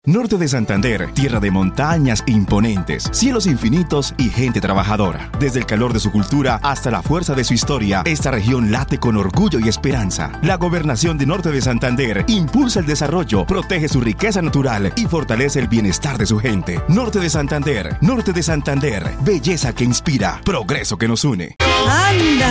Norte de Santander, tierra de montañas imponentes, cielos infinitos y gente trabajadora. Desde el calor de su cultura hasta la fuerza de su historia, esta región late con orgullo y esperanza. La gobernación de Norte de Santander impulsa el desarrollo, protege su riqueza natural y fortalece el bienestar de su gente. Norte de Santander, belleza que inspira, progreso que nos une. ¡Anda!